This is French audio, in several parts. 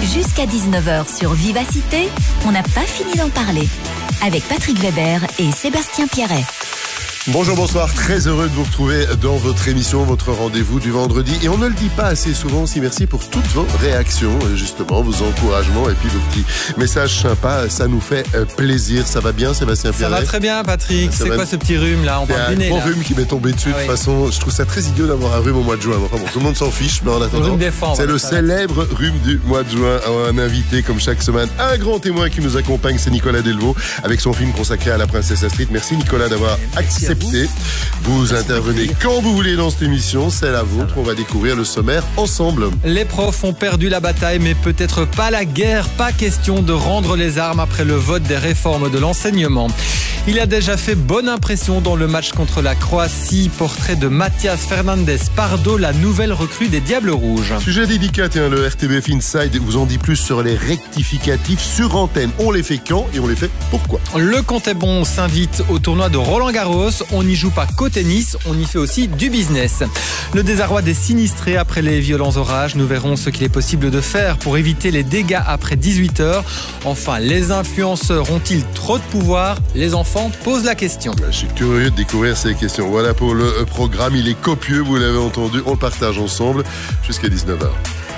Jusqu'à 19h sur Vivacité, on n'a pas fini d'en parler. Avec Patrick Weber et Sébastien Pierret. Bonjour, bonsoir, très heureux de vous retrouver dans votre émission, votre rendez-vous du vendredi. Et on ne le dit pas assez souvent, aussi merci pour toutes vos réactions, justement, vos encouragements et puis vos petits messages sympas. Ça nous fait plaisir. Ça va bien, Sébastien Pierret? Ça va très bien, Patrick. C'est quoi ce petit rhume là? On parle du nez. Un gros rhume qui m'est tombé dessus. De toute façon, je trouve ça très idiot d'avoir un rhume au mois de juin. Enfin bon, tout le monde s'en fiche, mais en attendant, c'est le célèbre rhume du mois de juin. Un invité, comme chaque semaine, un grand témoin qui nous accompagne, c'est Nicolas Delvaux, avec son film consacré à la princesse Astrid. Merci Nicolas d'avoir accepté. Vous intervenez quand vous voulez dans cette émission, c'est la vôtre. On va découvrir le sommaire ensemble. Les profs ont perdu la bataille, mais peut-être pas la guerre. Pas question de rendre les armes après le vote des réformes de l'enseignement. Il a déjà fait bonne impression dans le match contre la Croatie. Portrait de Mathias Fernandez Pardo, la nouvelle recrue des Diables Rouges. Sujet délicat, le RTBF Inside vous en dit plus sur les rectificatifs sur antenne. On les fait quand et on les fait pourquoi? Le compte est bon s'invite au tournoi de Roland-Garros. On n'y joue pas qu'au tennis, on y fait aussi du business. Le désarroi des sinistrés après les violents orages. Nous verrons ce qu'il est possible de faire pour éviter les dégâts après 18h. Enfin, les influenceurs ont-ils trop de pouvoir? Les enfants posent la question. Je suis curieux de découvrir ces questions. Voilà pour le programme, il est copieux, vous l'avez entendu. On le partage ensemble jusqu'à 19h.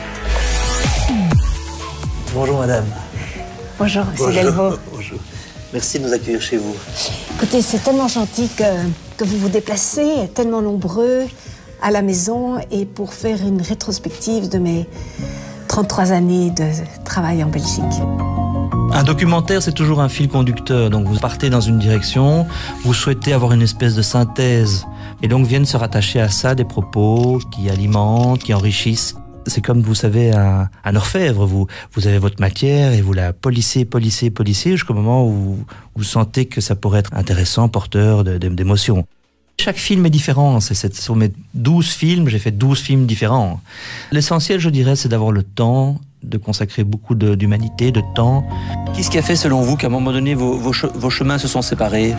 Bonjour madame. Bonjour, c'est Delvaux. Bonjour. Merci de nous accueillir chez vous. Écoutez, c'est tellement gentil que vous vous déplacez, tellement nombreux à la maison, et pour faire une rétrospective de mes 33 années de travail en Belgique. Un documentaire, c'est toujours un fil conducteur. Donc vous partez dans une direction, vous souhaitez avoir une espèce de synthèse. Et donc viennent se rattacher à ça des propos qui alimentent, qui enrichissent. C'est comme, vous savez, un orfèvre. Vous avez votre matière et vous la polissez jusqu'au moment où vous sentez que ça pourrait être intéressant, porteur d'émotions. Chaque film est différent. Sur mes 12 films, j'ai fait 12 films différents. L'essentiel, je dirais, c'est d'avoir le temps, de consacrer beaucoup d'humanité, de temps. Qu'est-ce qui a fait, selon vous, qu'à un moment donné, vos chemins se sont séparés?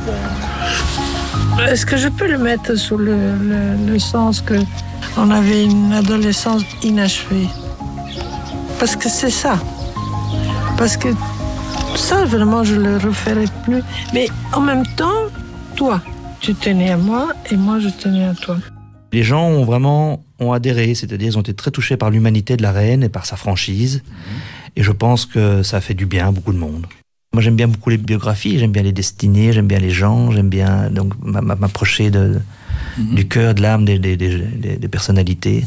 Est-ce que je peux le mettre sous le sens que on avait une adolescence inachevée? Parce que c'est ça. Parce que ça, vraiment, je le referai plus. Mais en même temps, toi, tu tenais à moi et moi, je tenais à toi. Les gens ont adhéré, c'est-à-dire ils ont été très touchés par l'humanité de la reine et par sa franchise. Et je pense que ça a fait du bien à beaucoup de monde. Moi, j'aime bien beaucoup les biographies, j'aime bien les destinées, j'aime bien les gens, j'aime bien donc m'approcher du cœur, de l'âme des personnalités.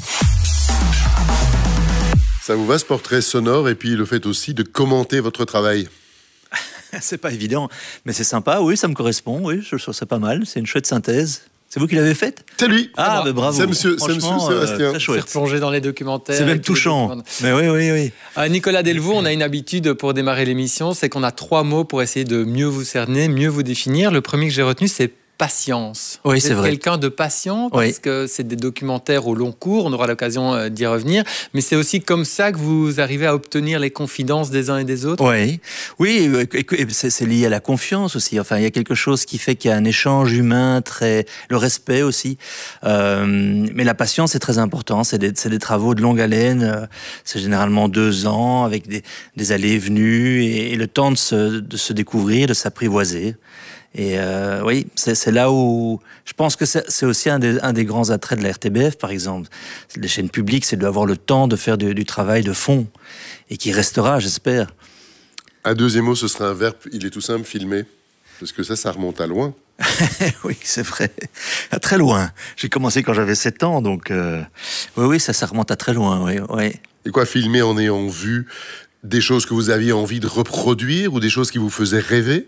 Ça vous va, ce portrait sonore, et puis le fait aussi de commenter votre travail? C'est pas évident, mais c'est sympa, oui, ça me correspond, oui, je trouve ça pas mal, c'est une chouette synthèse. C'est vous qui l'avez faite? C'est lui. Ah, mais bravo. C'est monsieur Sébastien. Très chouette. C'est replongé dans les documentaires. C'est même touchant. Mais oui. Nicolas Delvaux, on a une habitude pour démarrer l'émission, c'est qu'on a 3 mots pour essayer de mieux vous cerner, mieux vous définir. Le premier que j'ai retenu, c'est patience. Oui, c'est vrai. Quelqu'un de patient, parce que c'est des documentaires au long cours, on aura l'occasion d'y revenir, mais c'est aussi comme ça que vous arrivez à obtenir les confidences des uns et des autres. Oui, c'est lié à la confiance aussi. Enfin, il y a quelque chose qui fait qu'il y a un échange humain, le respect aussi. Mais la patience est très important. C'est des travaux de longue haleine. C'est généralement 2 ans avec des allées et venues et le temps de se découvrir, de s'apprivoiser. Et oui, c'est là où je pense que c'est aussi un des grands attraits de la RTBF, par exemple. Les chaînes publiques, c'est d'avoir le temps de faire du travail de fond et qui restera, j'espère. Un deuxième mot, ce sera un verbe, il est tout simple, filmer. Parce que ça remonte à loin. Oui, c'est vrai. À très loin. J'ai commencé quand j'avais 7 ans, donc oui, ça remonte à très loin, oui. Et quoi, filmer en ayant vu des choses que vous aviez envie de reproduire ou des choses qui vous faisaient rêver?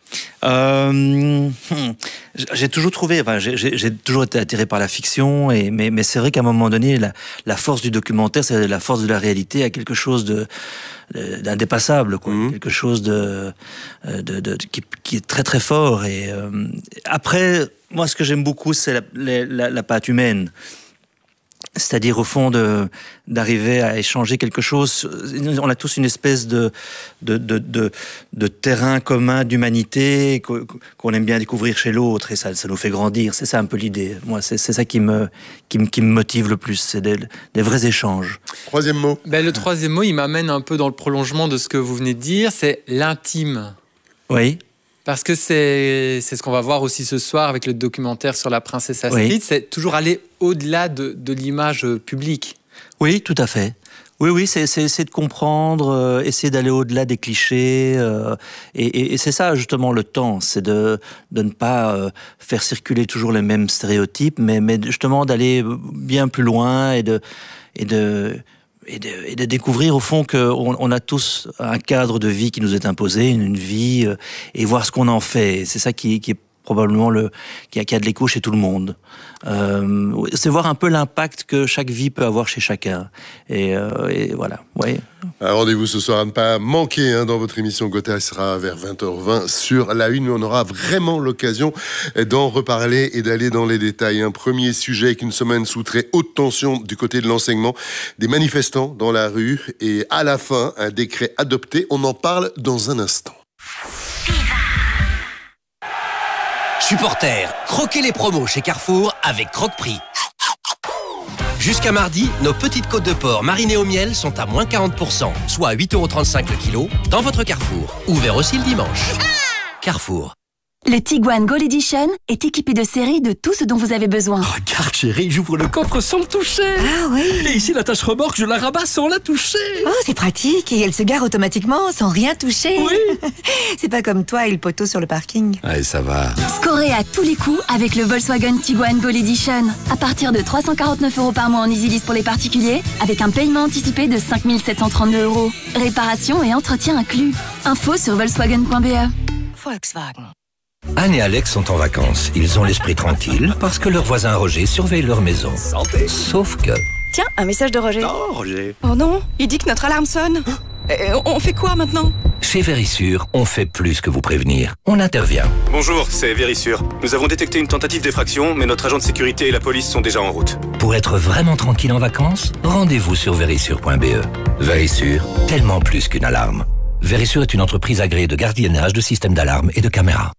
J'ai toujours été attiré par la fiction, mais c'est vrai qu'à un moment donné, la force du documentaire, c'est la force de la réalité, à quelque chose d'indépassable, quoi. Quelque chose qui est très très fort. Et après, moi, ce que j'aime beaucoup, c'est la patte humaine. C'est-à-dire au fond d'arriver à échanger quelque chose. On a tous une espèce de terrain commun d'humanité qu'on aime bien découvrir chez l'autre et ça nous fait grandir. C'est ça un peu l'idée. Moi, c'est ça qui me motive le plus. C'est des vrais échanges. Troisième mot. Le troisième mot, il m'amène un peu dans le prolongement de ce que vous venez de dire. C'est l'intime. Oui. Parce que c'est ce qu'on va voir aussi ce soir avec le documentaire sur la princesse Astrid. Oui. C'est toujours aller au-delà de l'image publique. Oui, tout à fait. Oui, c'est essayer de comprendre, essayer d'aller au-delà des clichés. Et c'est ça, justement, le temps. C'est de ne pas faire circuler toujours les mêmes stéréotypes, mais justement d'aller bien plus loin et de découvrir au fond qu'on a tous un cadre de vie qui nous est imposé, une vie, et voir ce qu'on en fait. C'est ça qui est probablement qui a de l'écho chez tout le monde. C'est voir un peu l'impact que chaque vie peut avoir chez chacun. Et voilà. Oui. Un rendez-vous ce soir à ne pas manquer dans votre émission Gotha sera vers 20h20 sur la Une. On aura vraiment l'occasion d'en reparler et d'aller dans les détails. Un premier sujet avec une semaine sous très haute tension du côté de l'enseignement. Des manifestants dans la rue et à la fin, un décret adopté. On en parle dans un instant. Supporters, croquez les promos chez Carrefour avec Croque-Prix. Jusqu'à mardi, nos petites côtes de porc marinées au miel sont à moins 40%, soit à 8,35€ le kilo, dans votre Carrefour. Ouvert aussi le dimanche. Carrefour. Le Tiguan Gold Edition est équipé de série de tout ce dont vous avez besoin. Regarde chérie, j'ouvre le coffre sans le toucher. Ah oui. Et ici la tâche remorque, je la rabats sans la toucher. Oh, c'est pratique et elle se gare automatiquement sans rien toucher. Oui. C'est pas comme toi et le poteau sur le parking. Allez, ça va. Scorez à tous les coups avec le Volkswagen Tiguan Gold Edition. À partir de 349€ par mois en EasyLease pour les particuliers, avec un paiement anticipé de 5 732€. Réparation et entretien inclus. Info sur volkswagen.be. Volkswagen. Anne et Alex sont en vacances. Ils ont l'esprit tranquille parce que leur voisin Roger surveille leur maison. Santé. Sauf que... Tiens, un message de Roger. Oh, Roger. Oh non, il dit que notre alarme sonne. On fait quoi maintenant? Chez Vérissure, on fait plus que vous prévenir. On intervient. Bonjour, c'est Vérissure. Nous avons détecté une tentative d'effraction, mais notre agent de sécurité et la police sont déjà en route. Pour être vraiment tranquille en vacances, rendez-vous sur vérissure.be. Vérissure, tellement plus qu'une alarme. Vérissure est une entreprise agréée de gardiennage de systèmes d'alarme et de caméras.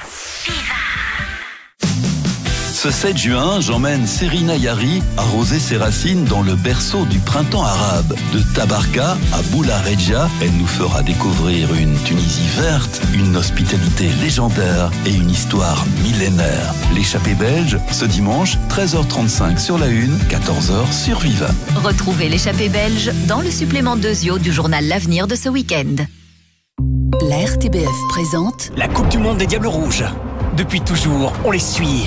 Ce 7 juin, j'emmène Serina Yari arroser ses racines dans le berceau du printemps arabe. De Tabarka à Boula Regia, elle nous fera découvrir une Tunisie verte, une hospitalité légendaire et une histoire millénaire. L'échappée belge, ce dimanche, 13h35 sur la Une, 14h sur Viva. Retrouvez l'échappée belge dans le supplément 2 du journal L'Avenir de ce week-end. La RTBF présente la Coupe du Monde des Diables Rouges. Depuis toujours, on les suit.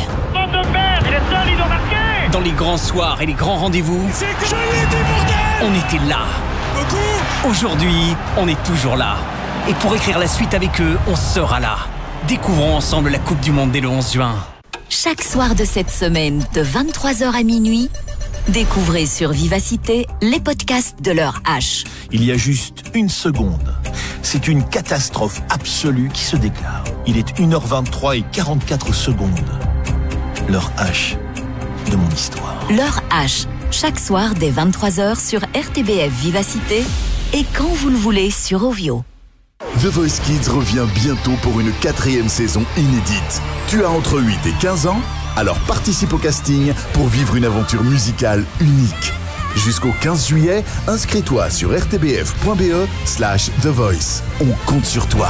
Dans les grands soirs et les grands rendez-vous, on était là. Aujourd'hui, on est toujours là. Et pour écrire la suite avec eux, on sera là. Découvrons ensemble la Coupe du Monde dès le 11 juin. Chaque soir de cette semaine, de 23h à minuit, découvrez sur Vivacité les podcasts de l'heure H. Il y a juste une seconde. C'est une catastrophe absolue qui se déclare. Il est 1h23 et 44 secondes. L'heure H de mon histoire. L'heure H, chaque soir dès 23h sur RTBF Vivacité et quand vous le voulez sur Ovio. The Voice Kids revient bientôt pour une 4e saison inédite. Tu as entre 8 et 15 ans? Alors participe au casting pour vivre une aventure musicale unique. Jusqu'au 15 juillet, inscris-toi sur rtbf.be/The Voice. On compte sur toi.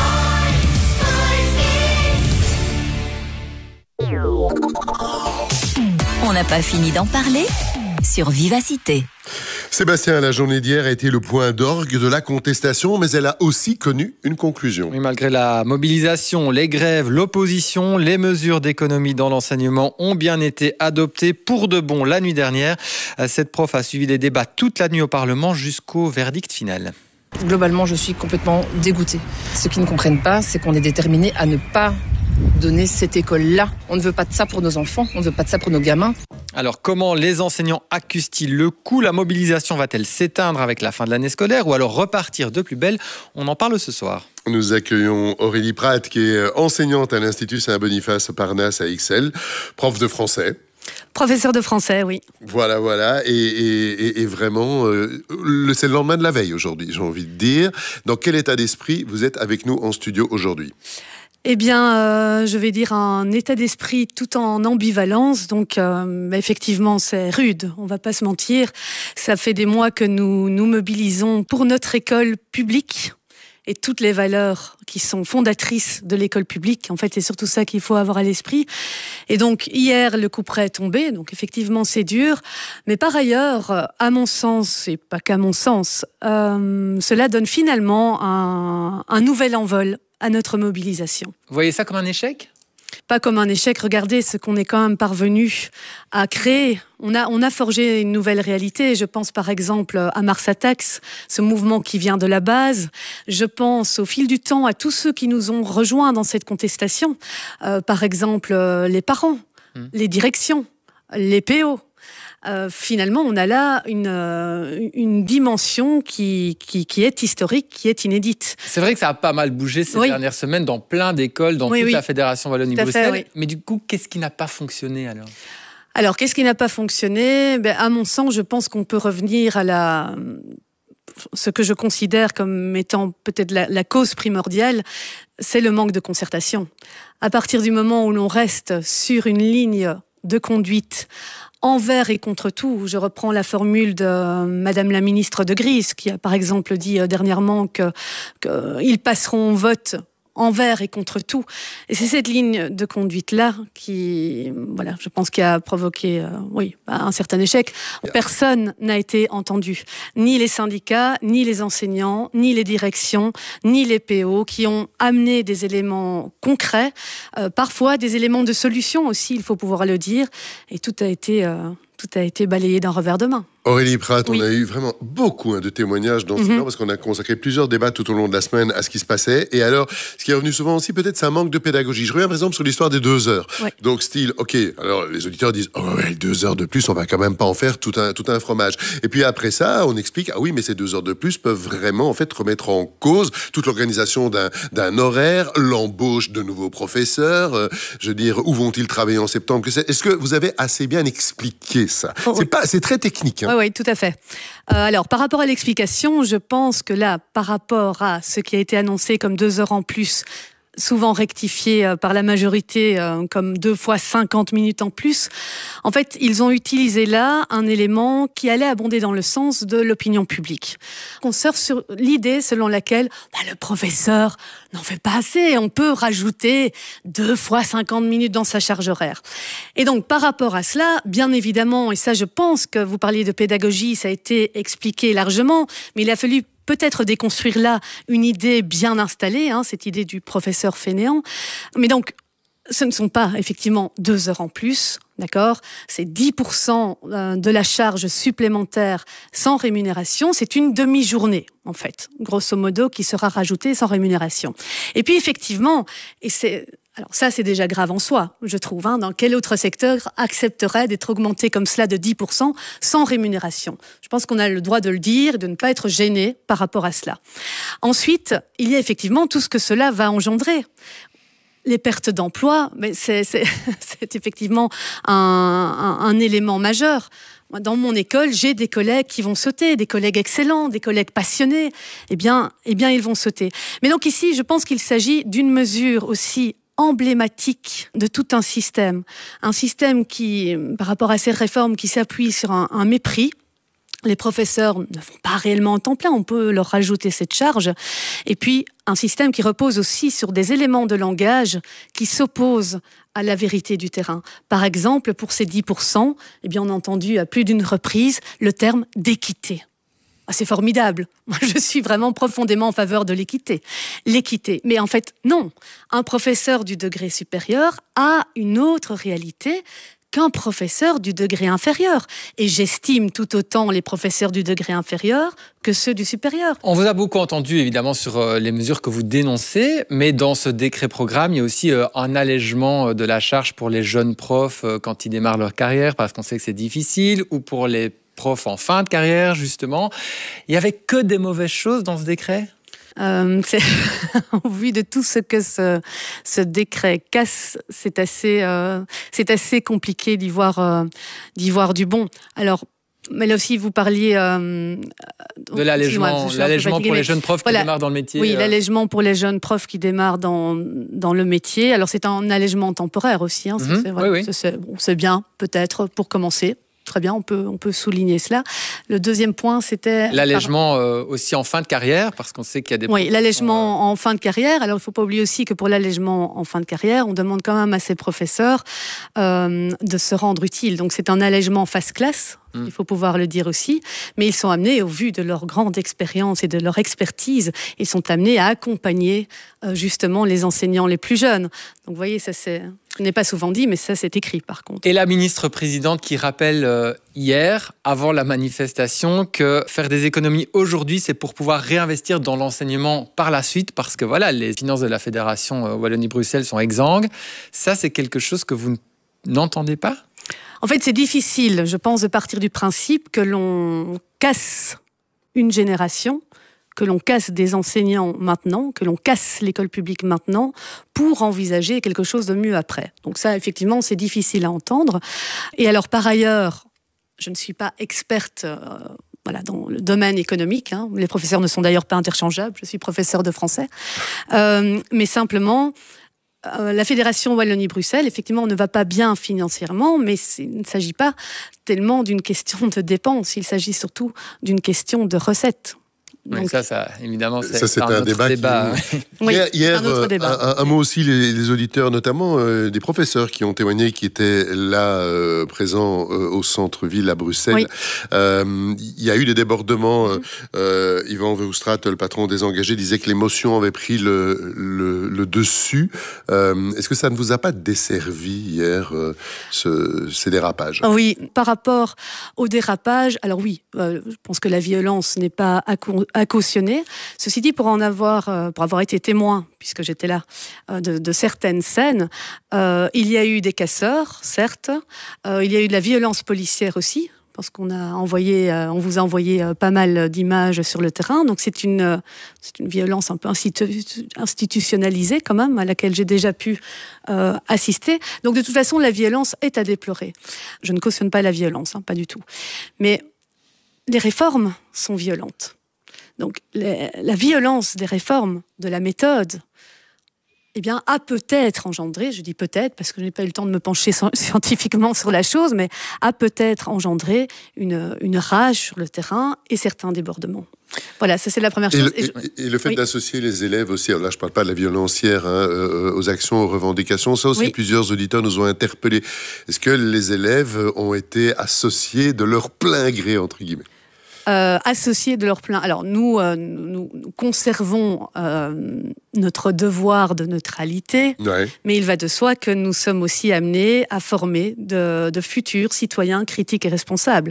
On n'a pas fini d'en parler sur Vivacité. Sébastien, la journée d'hier a été le point d'orgue de la contestation, mais elle a aussi connu une conclusion. Oui, malgré la mobilisation, les grèves, l'opposition, les mesures d'économie dans l'enseignement ont bien été adoptées pour de bon la nuit dernière. Cette prof a suivi les débats toute la nuit au Parlement jusqu'au verdict final. Globalement, je suis complètement dégoûtée. Ce qu'ils ne comprennent pas, c'est qu'on est déterminés à ne pas donner cette école-là. On ne veut pas de ça pour nos enfants, on ne veut pas de ça pour nos gamins. Alors comment les enseignants accusent-ils le coup? La mobilisation va-t-elle s'éteindre avec la fin de l'année scolaire ou alors repartir de plus belle? On en parle ce soir. Nous accueillons Aurélie Pratt, qui est enseignante à l'Institut Saint-Boniface Parnasse à Ixelles, prof de français. Professeur de français, oui. Voilà. Et vraiment, c'est le lendemain de la veille aujourd'hui, j'ai envie de dire. Dans quel état d'esprit vous êtes avec nous en studio aujourd'hui ? Eh bien, je vais dire un état d'esprit tout en ambivalence. Donc, effectivement, c'est rude, on ne va pas se mentir. Ça fait des mois que nous nous mobilisons pour notre école publique et toutes les valeurs qui sont fondatrices de l'école publique. En fait, c'est surtout ça qu'il faut avoir à l'esprit. Et donc, hier, le couperet est tombé. Donc, effectivement, c'est dur. Mais par ailleurs, à mon sens, et pas qu'à mon sens, cela donne finalement un nouvel envol à notre mobilisation. Vous voyez ça comme un échec ? Pas comme un échec. Regardez ce qu'on est quand même parvenu à créer. On a forgé une nouvelle réalité. Je pense par exemple à Mars Attacks, ce mouvement qui vient de la base. Je pense au fil du temps à tous ceux qui nous ont rejoints dans cette contestation. Par exemple, les parents, les directions, les PO. Finalement, on a là une dimension qui est historique, qui est inédite. C'est vrai que ça a pas mal bougé ces dernières semaines dans plein d'écoles, dans toute la Fédération Wallonie-Bruxelles. Mais du coup, qu'est-ce qui n'a pas fonctionné alors ? Alors, qu'est-ce qui n'a pas fonctionné ? À mon sens, je pense qu'on peut revenir à ce que je considère comme étant peut-être la cause primordiale, c'est le manque de concertation. À partir du moment où l'on reste sur une ligne de conduite envers et contre tout. Je reprends la formule de Madame la ministre de Gries, qui a par exemple dit dernièrement qu'ils passeront au vote envers et contre tout. Et c'est cette ligne de conduite-là qui, je pense, qui a provoqué un certain échec. Personne n'a été entendu. Ni les syndicats, ni les enseignants, ni les directions, ni les PO, qui ont amené des éléments concrets, parfois des éléments de solution aussi, il faut pouvoir le dire. Et tout a été balayé d'un revers de main. Aurélie Pratt, on a eu vraiment beaucoup de témoignages dans ce genre, parce qu'on a consacré plusieurs débats tout au long de la semaine à ce qui se passait. Et alors, ce qui est revenu souvent aussi, peut-être, c'est un manque de pédagogie. Je reviens par exemple sur l'histoire des 2 heures. Ouais. Donc, style, ok, alors les auditeurs disent, 2 heures de plus, on va quand même pas en faire tout un fromage. Et puis après ça, on explique, mais ces 2 heures de plus peuvent vraiment, en fait, remettre en cause toute l'organisation d'un horaire, l'embauche de nouveaux professeurs, je veux dire, où vont-ils travailler en septembre? Est-ce que vous avez assez bien expliqué ça? C'est très technique. Oui, tout à fait. Alors, par rapport à l'explication, je pense que là, par rapport à ce qui a été annoncé comme 2 heures en plus, souvent rectifié par la majorité comme 2 fois 50 minutes en plus, en fait, ils ont utilisé là un élément qui allait abonder dans le sens de l'opinion publique. On surfe sur l'idée selon laquelle le professeur n'en fait pas assez, on peut rajouter 2 fois 50 minutes dans sa charge horaire. Et donc, par rapport à cela, bien évidemment, et ça je pense que vous parliez de pédagogie, ça a été expliqué largement, mais il a fallu peut-être déconstruire là une idée bien installée, cette idée du professeur fainéant. Mais donc, ce ne sont pas effectivement 2 heures en plus, d'accord ? C'est 10% de la charge supplémentaire sans rémunération. C'est une demi-journée, en fait, grosso modo, qui sera rajoutée sans rémunération. Et puis, effectivement, alors ça, c'est déjà grave en soi, je trouve. Dans quel autre secteur accepterait d'être augmenté comme cela de 10% sans rémunération ? Je pense qu'on a le droit de le dire et de ne pas être gêné par rapport à cela. Ensuite, il y a effectivement tout ce que cela va engendrer. Les pertes d'emploi, mais c'est effectivement un élément majeur. Dans mon école, j'ai des collègues qui vont sauter, des collègues excellents, des collègues passionnés. Eh bien, ils vont sauter. Mais donc ici, je pense qu'il s'agit d'une mesure aussi emblématique de tout un système qui, par rapport à ces réformes, qui s'appuie sur un mépris. Les professeurs ne font pas réellement en temps plein, on peut leur rajouter cette charge. Et puis, un système qui repose aussi sur des éléments de langage qui s'opposent à la vérité du terrain. Par exemple, pour ces 10%, on a entendu à plus d'une reprise le terme d'équité. C'est formidable. Moi, je suis vraiment profondément en faveur de l'équité. L'équité. Mais en fait, non. Un professeur du degré supérieur a une autre réalité qu'un professeur du degré inférieur. Et j'estime tout autant les professeurs du degré inférieur que ceux du supérieur. On vous a beaucoup entendu, évidemment, sur les mesures que vous dénoncez, mais dans ce décret-programme, il y a aussi un allègement de la charge pour les jeunes profs quand ils démarrent leur carrière, parce qu'on sait que c'est difficile, ou pour les profs en fin de carrière, justement. Il n'y avait que des mauvaises choses dans ce décret ? Au vu de tout ce que ce décret casse, c'est assez compliqué d'y voir du bon. Alors, mais là aussi, vous parliez de l'allègement pour les jeunes profs qui démarrent dans le métier. Oui, l'allègement pour les jeunes profs qui démarrent dans le métier. Alors, c'est un allègement temporaire aussi. Hein, c'est bien, peut-être, pour commencer. Très bien, on peut souligner cela. Le deuxième point, c'était... L'allègement aussi en fin de carrière, parce qu'on sait qu'il y a des... Oui, l'allègement en fin de carrière. Alors, il ne faut pas oublier aussi que pour l'allègement en fin de carrière, on demande quand même à ces professeurs de se rendre utiles. Donc, c'est un allègement face classe, il faut pouvoir le dire aussi. Mais ils sont amenés, au vu de leur grande expérience et de leur expertise, ils sont amenés à accompagner justement les enseignants les plus jeunes. Donc, vous voyez, ça ce n'est pas souvent dit, mais ça, c'est écrit par contre. Et la ministre-présidente qui rappelle hier, avant la manifestation, que faire des économies aujourd'hui, c'est pour pouvoir réinvestir dans l'enseignement par la suite, parce que voilà, les finances de la Fédération Wallonie-Bruxelles sont exsangues. Ça, c'est quelque chose que vous n'entendez pas ? En fait, c'est difficile, je pense, de partir du principe que l'on casse une génération, que l'on casse des enseignants maintenant, que l'on casse l'école publique maintenant, pour envisager quelque chose de mieux après. Donc ça, effectivement, c'est difficile à entendre. Et alors, par ailleurs, je ne suis pas experte dans le domaine économique. Hein. Les professeurs ne sont d'ailleurs pas interchangeables. Je suis professeur de français. Mais simplement... la Fédération Wallonie-Bruxelles, effectivement, ne va pas bien financièrement, mais il ne s'agit pas tellement d'une question de dépenses, il s'agit surtout d'une question de recettes. Donc, oui, ça, évidemment, c'est un débat. Oui, hier, un autre débat. Un mot aussi, les auditeurs, notamment des professeurs qui ont témoigné, qui étaient là, présents au centre-ville à Bruxelles. Oui. Il y a eu des débordements. Yvan Verhoestrat, le patron des engagés, disait que l'émotion avait pris le dessus. Est-ce que ça ne vous a pas desservi hier, ces dérapages ? Oui, par rapport aux dérapages, alors oui, je pense que la violence n'est pas à cautionner. Ceci dit, pour avoir été témoin, puisque j'étais là, de certaines scènes, il y a eu des casseurs, certes, il y a eu de la violence policière aussi, parce qu'on vous a envoyé pas mal d'images sur le terrain, donc c'est une violence un peu institutionnalisée quand même, à laquelle j'ai déjà pu assister. Donc de toute façon, la violence est à déplorer. Je ne cautionne pas la violence, pas du tout. Mais les réformes sont violentes. Donc, la violence des réformes, de la méthode, a peut-être engendré, je dis peut-être parce que je n'ai pas eu le temps de me pencher scientifiquement sur la chose, mais a peut-être engendré une rage sur le terrain et certains débordements. Voilà, ça c'est la première chose. Et le fait d'associer les élèves aussi, alors là je ne parle pas de la violence hier, aux actions, aux revendications, ça aussi plusieurs auditeurs nous ont interpellés. Est-ce que les élèves ont été associés de leur plein gré, entre guillemets ? Associés de leur plein. Alors nous conservons notre devoir de neutralité, mais il va de soi que nous sommes aussi amenés à former de futurs citoyens critiques et responsables.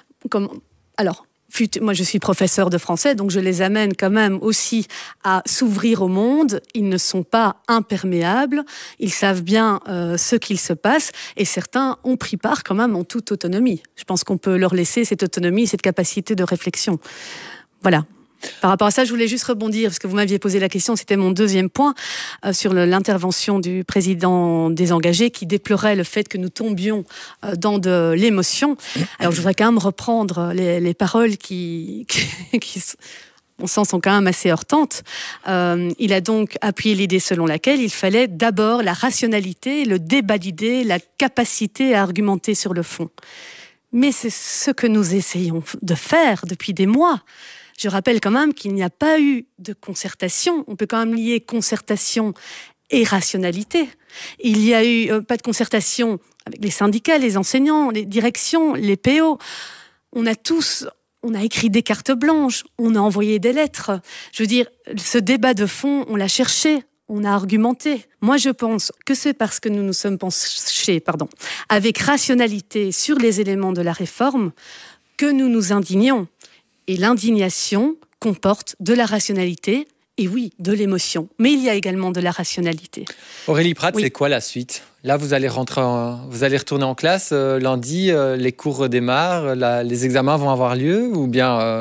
Moi, je suis professeur de français, donc je les amène quand même aussi à s'ouvrir au monde. Ils ne sont pas imperméables, ils savent bien ce qu'il se passe, et certains ont pris part quand même en toute autonomie. Je pense qu'on peut leur laisser cette autonomie, cette capacité de réflexion. Voilà. Par rapport à ça, je voulais juste rebondir, parce que vous m'aviez posé la question, c'était mon deuxième point, sur l'intervention du président des engagés, qui déplorait le fait que nous tombions dans de l'émotion. Alors, je voudrais quand même reprendre les paroles qui mon sens, sont quand même assez heurtantes. Il a donc appuyé l'idée selon laquelle il fallait d'abord la rationalité, le débat d'idées, la capacité à argumenter sur le fond. Mais c'est ce que nous essayons de faire depuis des mois. Je rappelle quand même qu'il n'y a pas eu de concertation. On peut quand même lier concertation et rationalité. Il n'y a eu pas de concertation avec les syndicats, les enseignants, les directions, les PO. On a écrit des cartes blanches, on a envoyé des lettres. Je veux dire, ce débat de fond, on l'a cherché, on a argumenté. Moi, je pense que c'est parce que nous nous sommes penchés, avec rationalité sur les éléments de la réforme que nous nous indignons. Et l'indignation comporte de la rationalité et oui, de l'émotion. Mais il y a également de la rationalité. Aurélie Prat, c'est quoi la suite ? Là, vous allez retourner en classe lundi, les cours redémarrent, les examens vont avoir lieu ou bien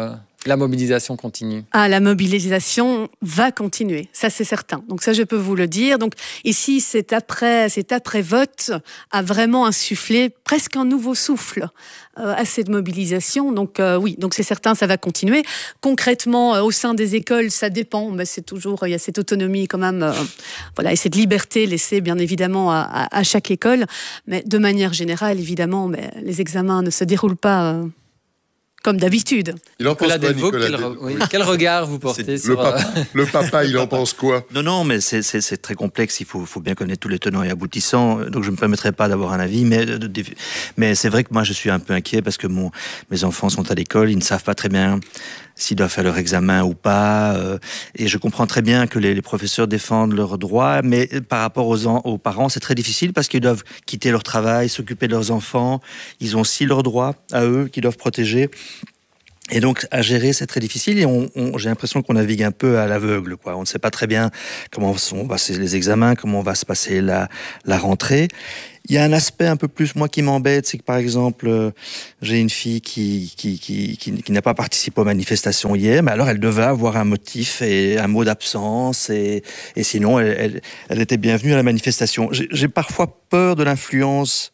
La mobilisation continue. La mobilisation va continuer, ça c'est certain. Donc ça je peux vous le dire. Donc ici cet après vote a vraiment insufflé presque un nouveau souffle à cette mobilisation. Donc oui, donc c'est certain, ça va continuer. Concrètement, au sein des écoles, ça dépend. Mais c'est toujours, il y a cette autonomie quand même, et cette liberté laissée bien évidemment à chaque école. Mais de manière générale, évidemment, les examens ne se déroulent pas comme d'habitude. Il en pense quoi, Nicolas Quel regard vous portez sur... Le papa, il en pense quoi? Non, mais c'est très complexe. Il faut bien connaître tous les tenants et aboutissants. Donc, je ne me permettrai pas d'avoir un avis. Mais c'est vrai que moi, je suis un peu inquiet parce que mes enfants sont à l'école. Ils ne savent pas très bien s'ils doivent faire leur examen ou pas. Et je comprends très bien que les professeurs défendent leurs droits. Mais par rapport aux parents, c'est très difficile parce qu'ils doivent quitter leur travail, s'occuper de leurs enfants. Ils ont aussi leurs droits à eux qu'ils doivent protéger. Et donc, à gérer, c'est très difficile. Et j'ai l'impression qu'on navigue un peu à l'aveugle, quoi. On ne sait pas très bien comment vont passer les examens, comment va se passer la rentrée. Il y a un aspect un peu plus, moi, qui m'embête, c'est que, par exemple, j'ai une fille qui n'a pas participé aux manifestations hier, mais alors elle devait avoir un motif et un mot d'absence, et sinon, elle était bienvenue à la manifestation. J'ai parfois peur de l'influence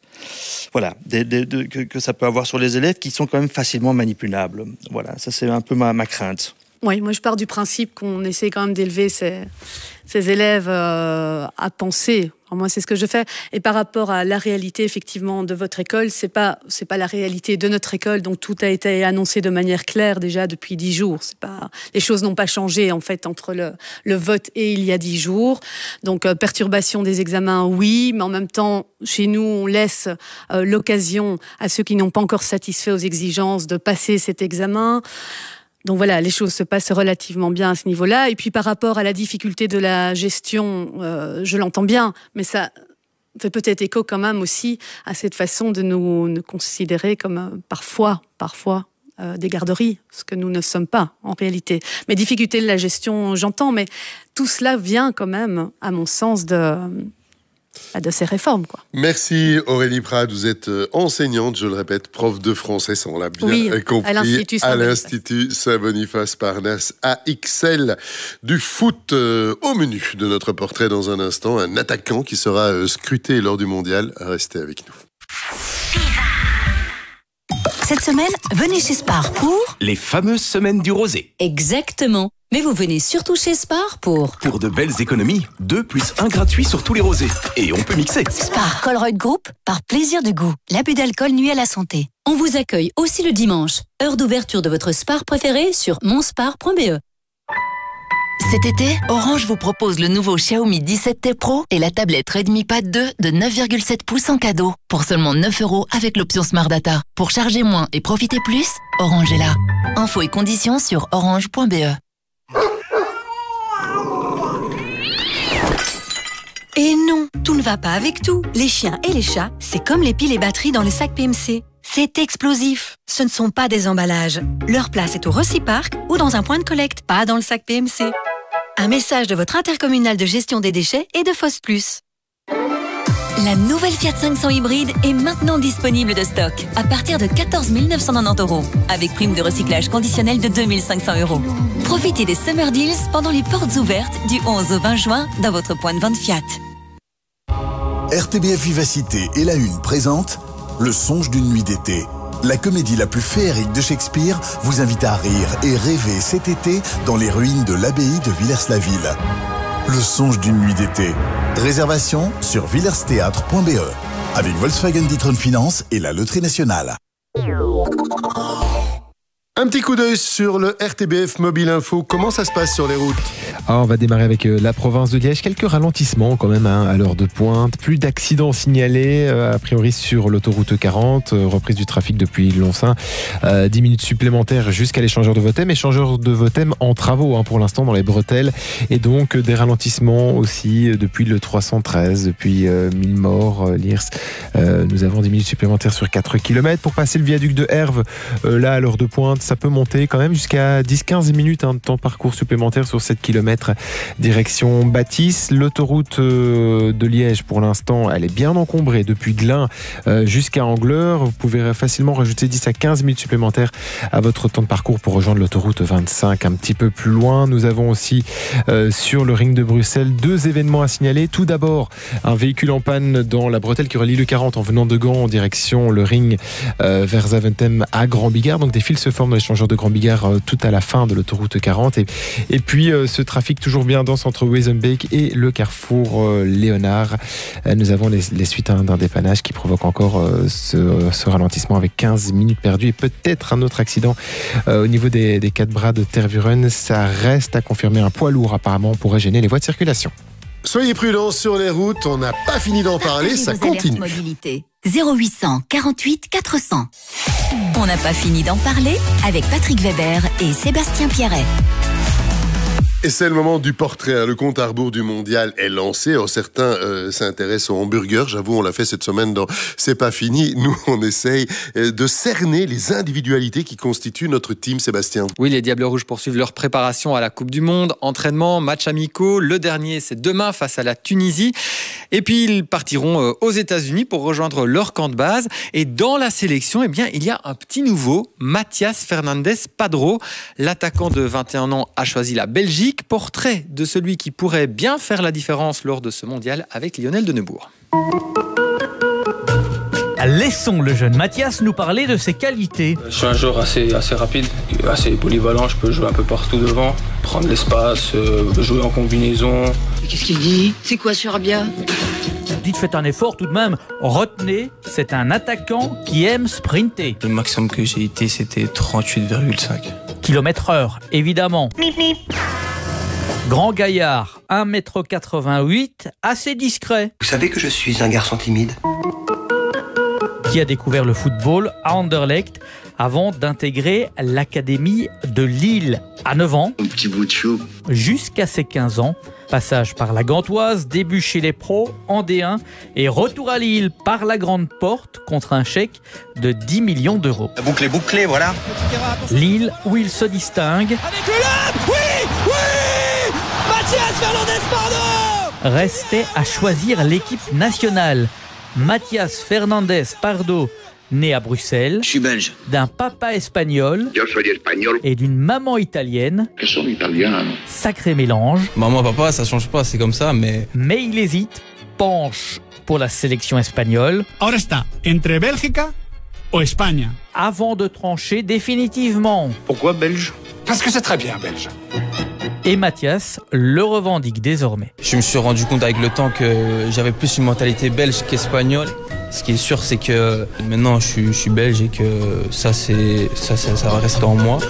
que ça peut avoir sur les élèves qui sont quand même facilement manipulables. Voilà, ça c'est un peu ma crainte. Oui, moi je pars du principe qu'on essaie quand même d'élever ces élèves à penser. Alors moi c'est ce que je fais. Et par rapport à la réalité effectivement de votre école, c'est pas la réalité de notre école. Donc tout a été annoncé de manière claire déjà depuis 10 jours. Les choses n'ont pas changé en fait entre le vote et il y a 10 jours. Donc perturbation des examens, oui, mais en même temps chez nous on laisse l'occasion à ceux qui n'ont pas encore satisfait aux exigences de passer cet examen. Donc voilà, les choses se passent relativement bien à ce niveau-là. Et puis par rapport à la difficulté de la gestion, je l'entends bien, mais ça fait peut-être écho quand même aussi à cette façon de nous considérer comme parfois des garderies, ce que nous ne sommes pas en réalité. Mais difficulté de la gestion, j'entends, mais tout cela vient quand même, à mon sens, de ces réformes, quoi. Merci Aurélie Prade, vous êtes enseignante, je le répète, prof de français, ça on l'a bien compris, à l'Institut Saint-Boniface Parnasse AXL. Du foot au menu de notre portrait dans un instant, un attaquant qui sera scruté lors du mondial. Restez avec nous. Cette semaine, venez chez Spar pour... les fameuses semaines du rosé. Exactement. Mais vous venez surtout chez Spar pour de belles économies. 2 + 1 gratuit sur tous les rosés. Et on peut mixer. Spar Colruyt Group, par plaisir de goût. L'abus d'alcool nuit à la santé. On vous accueille aussi le dimanche. Heure d'ouverture de votre Spar préféré sur monspar.be. Cet été, Orange vous propose le nouveau Xiaomi 17T Pro et la tablette Redmi Pad 2 de 9,7 pouces en cadeau. Pour seulement 9 € avec l'option Smart Data. Pour charger moins et profiter plus, Orange est là. Infos et conditions sur orange.be. Et non, tout ne va pas avec tout. Les chiens et les chats, c'est comme les piles et batteries dans le sac PMC. C'est explosif. Ce ne sont pas des emballages. Leur place est au Reciparc ou dans un point de collecte, pas dans le sac PMC. Un message de votre intercommunal de gestion des déchets et de Foss Plus. La nouvelle Fiat 500 hybride est maintenant disponible de stock à partir de 14 990 €, avec prime de recyclage conditionnelle de 2 500 €. Profitez des Summer Deals pendant les portes ouvertes du 11 au 20 juin dans votre point de vente Fiat. RTBF Vivacité et La Une présente Le songe d'une nuit d'été. La comédie la plus féerique de Shakespeare vous invite à rire et rêver cet été dans les ruines de l'abbaye de Villers-la-Ville. Le songe d'une nuit d'été. Réservation sur villersthéâtre.be avec Volkswagen D'Ieteren Finance et la Loterie Nationale. Un petit coup d'œil sur le RTBF Mobile Info. Comment ça se passe sur les routes ? On va démarrer avec la province de Liège. Quelques ralentissements quand même à l'heure de pointe. Plus d'accidents signalés a priori sur l'autoroute 40. Reprise du trafic depuis Loncin. 10 minutes supplémentaires jusqu'à l'échangeur de Vothème. Échangeur de Vothème en travaux pour l'instant dans les bretelles. Et donc des ralentissements aussi depuis le 313, depuis Millemort, Liers. Nous avons 10 minutes supplémentaires sur 4 km. Pour passer le viaduc de Herve, là à l'heure de pointe, ça peut monter quand même jusqu'à 10-15 minutes de temps de parcours supplémentaire sur 7 km direction Bâtisse. L'autoroute de Liège, pour l'instant, elle est bien encombrée depuis Glun jusqu'à Angleur. Vous pouvez facilement rajouter 10 à 15 minutes supplémentaires à votre temps de parcours pour rejoindre l'autoroute 25 un petit peu plus loin. Nous avons aussi sur le ring de Bruxelles 2 événements à signaler. Tout d'abord, un véhicule en panne dans la bretelle qui relie le 40 en venant de Gand en direction le ring vers Zaventem à Grand-Bigard. Donc des fils se forment dans l'échangeur de Grand-Bigard tout à la fin de l'autoroute 40. Et puis ce trafic toujours bien dense entre Wezenbeek et le carrefour Léonard. Nous avons les suites d'un dépannage qui provoque encore ce ralentissement avec 15 minutes perdues et peut-être un autre accident au niveau des 4 bras de Tervuren. Ça reste à confirmer. Un poids lourd apparemment pourrait gêner les voies de circulation. Soyez prudents sur les routes, on n'a pas fini d'en parler, ça continue. Mobilité. 0800 48 400. On n'a pas fini d'en parler avec Patrick Weber et Sébastien Pierret. Et c'est le moment du portrait. Le compte à rebours du mondial est lancé. Alors, certains s'intéressent aux hamburgers. J'avoue, on l'a fait cette semaine dans C'est pas fini. Nous, on essaye de cerner les individualités qui constituent notre team, Sébastien. Oui, les Diables Rouges poursuivent leur préparation à la Coupe du Monde. Entraînement, matchs amicaux. Le dernier, c'est demain face à la Tunisie. Et puis, ils partiront aux États-Unis pour rejoindre leur camp de base. Et dans la sélection, eh bien, il y a un petit nouveau, Mathias Fernandes Padró. L'attaquant de 21 ans a choisi la Belgique. Portrait de celui qui pourrait bien faire la différence lors de ce mondial avec Lionel de Neubourg. Laissons le jeune Mathias nous parler de ses qualités. Je suis un joueur assez rapide, assez polyvalent. Je peux jouer un peu partout devant, prendre l'espace, jouer en combinaison. Qu'est-ce qu'il dit? C'est quoi ce Rabia? Dites, faites un effort tout de même. Retenez, c'est un attaquant qui aime sprinter. Le maximum que j'ai été, c'était 38,5 km/h, évidemment. Grand gaillard, 1,88 m, assez discret. Vous savez que je suis un garçon timide. Qui a découvert le football à Anderlecht avant d'intégrer l'académie de Lille à 9 ans. Un petit bout de chou. Jusqu'à ses 15 ans. Passage par la Gantoise, début chez les pros en D1 et retour à Lille par la grande porte contre un chèque de 10 millions d'euros. La boucle est bouclée, voilà. Lille où il se distingue. Avec le lob, oui, Mathias Fernandes Pardo. Restait à choisir l'équipe nationale. Mathias Fernandes Pardo, né à Bruxelles. Je suis belge. D'un papa espagnol. Yo soy espagnol. Et d'une maman italienne. Que son italien. Sacré mélange. Maman, papa, ça change pas, c'est comme ça, mais... Mais il hésite, penche pour la sélection espagnole. Ahora está entre Bélgica ou Espagne. Avant de trancher définitivement. Pourquoi belge? Parce que c'est très bien belge. Et Mathias le revendique désormais. Je me suis rendu compte avec le temps que j'avais plus une mentalité belge qu'espagnole. Ce qui est sûr, c'est que maintenant je suis belge et que ça va rester en moi.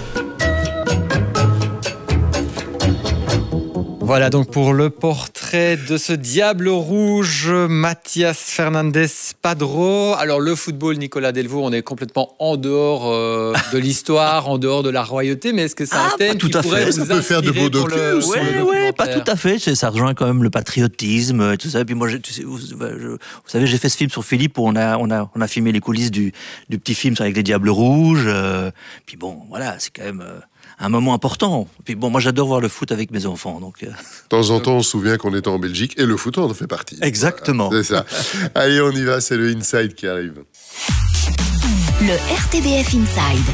Voilà donc pour le portrait de ce Diable Rouge, Mathias Fernandes Padró. Alors le football, Nicolas Delvaux, on est complètement en dehors de l'histoire, en dehors de la royauté, mais est-ce que c'est un thème qui pourrait vous inspirer faire de beaux docus? Oui, pas tout à fait. Ça rejoint quand même le patriotisme, tout ça. Et puis moi, vous savez, j'ai fait ce film sur Philippe où on a filmé les coulisses du petit film avec les Diables Rouges. Puis bon, voilà, c'est quand même... un moment important. Puis bon, moi j'adore voir le foot avec mes enfants. Donc, De temps en temps, on se souvient qu'on était en Belgique et le foot en fait partie. Exactement. Voilà, c'est ça. Allez, on y va, c'est le Inside qui arrive. Le RTBF Inside.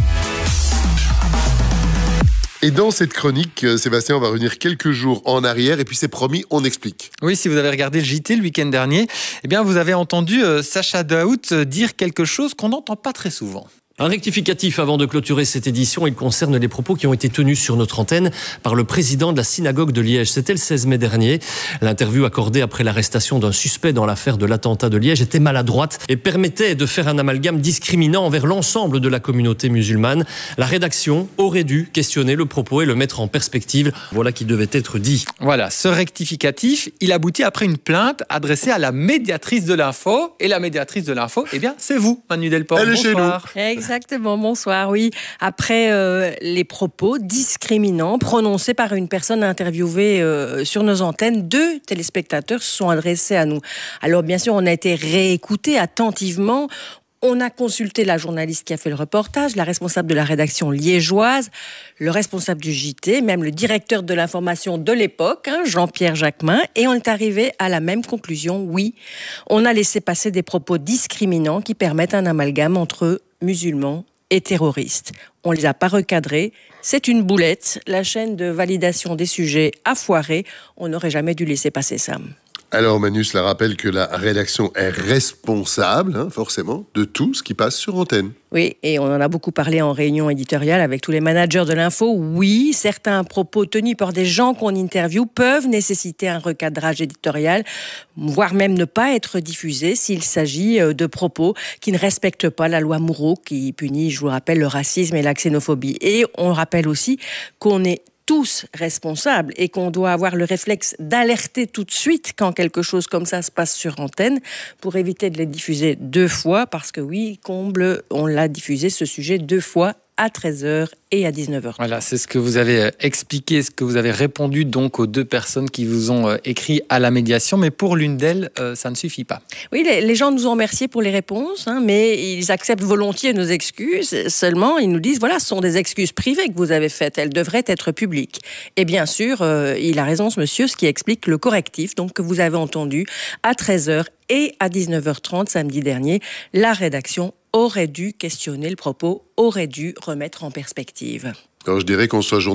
Et dans cette chronique, Sébastien, on va revenir quelques jours en arrière et puis c'est promis, on explique. Oui, si vous avez regardé le JT le week-end dernier, eh bien vous avez entendu Sacha Daoust dire quelque chose qu'on n'entend pas très souvent. Un rectificatif avant de clôturer cette édition, il concerne les propos qui ont été tenus sur notre antenne par le président de la synagogue de Liège. C'était le 16 mai dernier. L'interview accordée après l'arrestation d'un suspect dans l'affaire de l'attentat de Liège était maladroite et permettait de faire un amalgame discriminant envers l'ensemble de la communauté musulmane. La rédaction aurait dû questionner le propos et le mettre en perspective. Voilà qui devait être dit. Voilà, ce rectificatif, il aboutit après une plainte adressée à la médiatrice de l'info. Et la médiatrice de l'info, eh bien, c'est vous, Manu Delport. Elle est chez nous. Exactement, bonsoir, oui. Après les propos discriminants prononcés par une personne interviewée sur nos antennes, 2 téléspectateurs se sont adressés à nous. Alors bien sûr, on a été réécoutés attentivement. On a consulté la journaliste qui a fait le reportage, la responsable de la rédaction liégeoise, le responsable du JT, même le directeur de l'information de l'époque, Jean-Pierre Jacquemin, et on est arrivé à la même conclusion. Oui, on a laissé passer des propos discriminants qui permettent un amalgame entre musulmans et terroristes. On ne les a pas recadrés. C'est une boulette. La chaîne de validation des sujets a foiré. On n'aurait jamais dû laisser passer ça. Alors Manu, cela rappelle que la rédaction est responsable, forcément, de tout ce qui passe sur antenne. Oui, et on en a beaucoup parlé en réunion éditoriale avec tous les managers de l'info. Oui, certains propos tenus par des gens qu'on interviewe peuvent nécessiter un recadrage éditorial, voire même ne pas être diffusés s'il s'agit de propos qui ne respectent pas la loi Moureau, qui punit, je vous rappelle, le racisme et la xénophobie. Et on rappelle aussi qu'on est tous responsables et qu'on doit avoir le réflexe d'alerter tout de suite quand quelque chose comme ça se passe sur antenne pour éviter de les diffuser 2 fois parce que oui, comble, on l'a diffusé ce sujet 2 fois à 13h et à 19h. Voilà, c'est ce que vous avez expliqué, ce que vous avez répondu donc aux 2 personnes qui vous ont écrit à la médiation, mais pour l'une d'elles, ça ne suffit pas. Oui, les gens nous ont remerciés pour les réponses, mais ils acceptent volontiers nos excuses, seulement ils nous disent, voilà, ce sont des excuses privées que vous avez faites, elles devraient être publiques. Et bien sûr, il a raison ce monsieur, ce qui explique le correctif donc, que vous avez entendu à 13h et à 19h30 samedi dernier, la rédaction aurait dû questionner le propos, aurait dû remettre en perspective. Alors je dirais qu'on soit